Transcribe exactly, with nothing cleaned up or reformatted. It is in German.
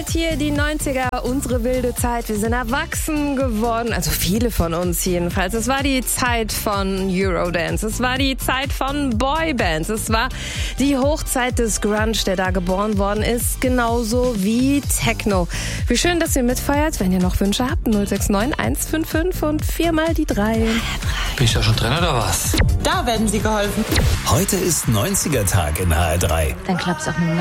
Zeit hier, die neunziger, unsere wilde Zeit. Wir sind erwachsen geworden, also viele von uns jedenfalls. Es war die Zeit von Eurodance, es war die Zeit von Boybands, es war die Hochzeit des Grunge, der da geboren worden ist, genauso wie Techno. Wie schön, dass ihr mitfeiert. Wenn ihr noch Wünsche habt, null sechs neun eins fünf fünf und viermal die drei. Bin ich da schon drin oder was? Da werden Sie geholfen. Heute ist neunziger Tag in H R drei. Dann klappt's auch mit dem